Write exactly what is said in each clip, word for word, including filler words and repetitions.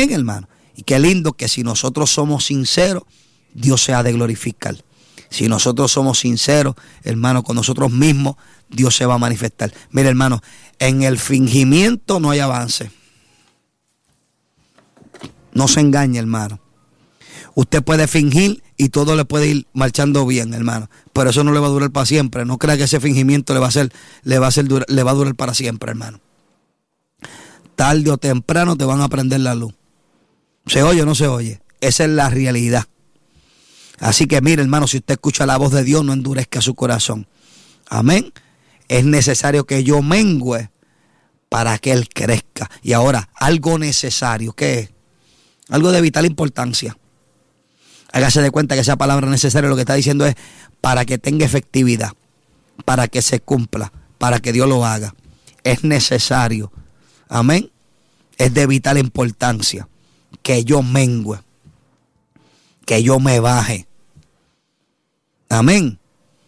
Amén, hermano. Y qué lindo que si nosotros somos sinceros, Dios se ha de glorificar. Si nosotros somos sinceros, hermano, con nosotros mismos, Dios se va a manifestar. Mire, hermano, en el fingimiento no hay avance. No se engañe, hermano. Usted puede fingir y todo le puede ir marchando bien, hermano, pero eso no le va a durar para siempre. No crea que ese fingimiento le va a ser, le va a ser, le va a durar para siempre, hermano. Tarde o temprano te van a prender la luz. ¿Se oye o no se oye? Esa es la realidad. Así que mire, hermano, si usted escucha la voz de Dios, no endurezca su corazón. Amén. Es necesario que yo mengüe para que Él crezca. Y ahora, algo necesario, ¿qué es? Algo de vital importancia. Hágase de cuenta que esa palabra necesaria lo que está diciendo es para que tenga efectividad, para que se cumpla, para que Dios lo haga. Es necesario. Amén. Es de vital importancia que yo mengüe, que yo me baje. Amén.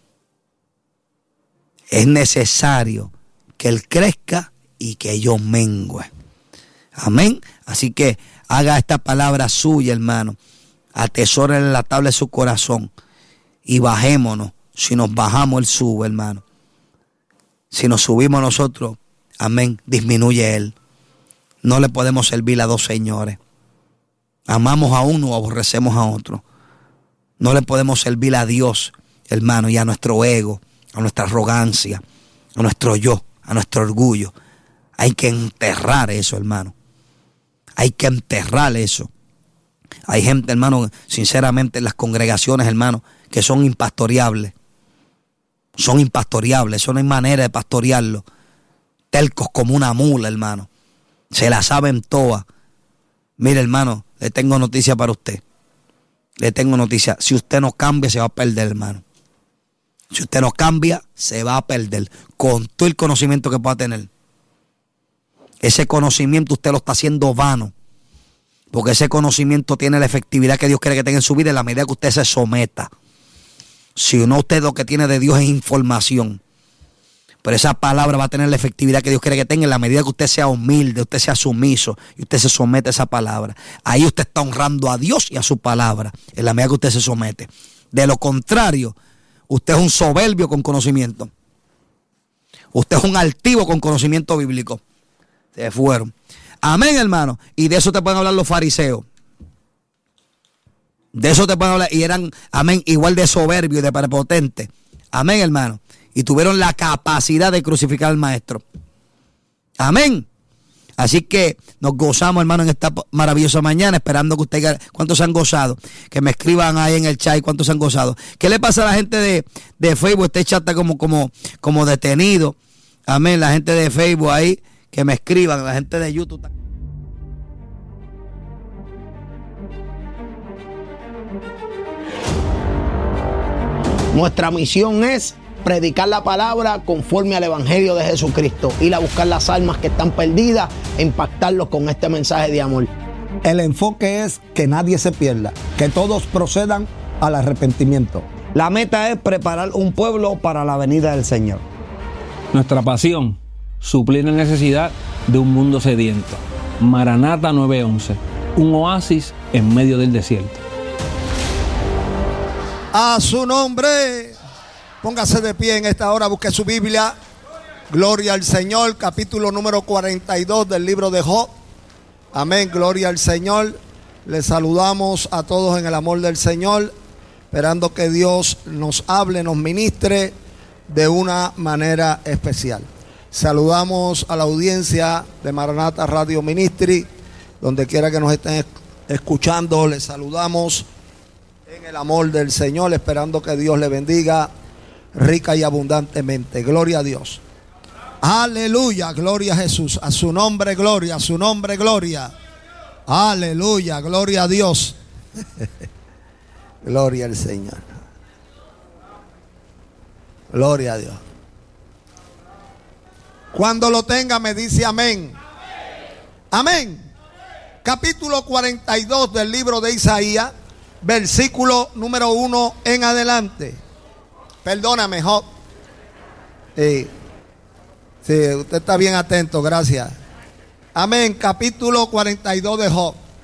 Es necesario que Él crezca y que yo mengüe. Amén. Así que haga esta palabra suya, hermano. Atesore en la tabla de su corazón y bajémonos. Si nos bajamos, Él sube, hermano. Si nos subimos nosotros, amén, disminuye Él. No le podemos servir a dos señores. Amamos a uno o aborrecemos a otro. No le podemos servir a Dios, hermano, y a nuestro ego, a nuestra arrogancia, a nuestro yo, a nuestro orgullo. Hay que enterrar eso, hermano. Hay que enterrar eso. Hay gente, hermano, sinceramente en las congregaciones, hermano, que son impastoreables. Son impastoreables, eso no hay manera de pastorearlo. Tercos como una mula, hermano. Se la saben todas. Mire, hermano, le tengo noticia para usted. Le tengo noticia. Si usted no cambia, se va a perder, hermano. Si usted no cambia, se va a perder. Con todo el conocimiento que pueda tener. Ese conocimiento usted lo está haciendo vano. Porque ese conocimiento tiene la efectividad que Dios quiere que tenga en su vida en la medida que usted se someta. Si no, usted lo que tiene de Dios es información. Pero esa palabra va a tener la efectividad que Dios quiere que tenga en la medida que usted sea humilde, usted sea sumiso y usted se somete a esa palabra. Ahí usted está honrando a Dios y a su palabra en la medida que usted se somete. De lo contrario, usted es un soberbio con conocimiento. Usted es un altivo con conocimiento bíblico. Se fueron. Amén, hermano. Y de eso te pueden hablar los fariseos. De eso te pueden hablar. Y eran, amén, igual de soberbios y de prepotentes. Amén, hermano. Y tuvieron la capacidad de crucificar al maestro. Amén. Así que nos gozamos, hermano, en esta maravillosa mañana, esperando que usted, ¿cuántos se han gozado? Que me escriban ahí en el chat, ¿cuántos se han gozado? ¿Qué le pasa a la gente de, de Facebook? Este chat está como, como, como detenido. Amén, la gente de Facebook ahí, que me escriban, la gente de YouTube. Nuestra misión es predicar la palabra conforme al Evangelio de Jesucristo, ir a buscar las almas que están perdidas e impactarlos con este mensaje de amor. El enfoque es que nadie se pierda, que todos procedan al arrepentimiento. La meta es preparar un pueblo para la venida del Señor. Nuestra pasión, suplir la necesidad de un mundo sediento. Maranata nueve once, un oasis en medio del desierto. A su nombre. Póngase de pie en esta hora, busque su Biblia. Gloria al Señor, capítulo número cuarenta y dos del libro de Job. Amén, gloria al Señor. Les saludamos a todos en el amor del Señor, esperando que Dios nos hable, nos ministre de una manera especial. Saludamos a la audiencia de Maranata Radio Ministry, donde quiera que nos estén escuchando, les saludamos en el amor del Señor, esperando que Dios le bendiga rica y abundantemente. Gloria a Dios. Aleluya, gloria a Jesús. A su nombre, gloria, a su nombre, gloria. Aleluya, gloria a Dios. Gloria al Señor. Gloria a Dios. Cuando lo tenga me dice amén. Amén. Capítulo cuarenta y dos del libro de Isaías, versículo número uno en adelante. Perdóname, Job. Sí. Sí, usted está bien atento, gracias. Amén. Capítulo cuarenta y dos de Job.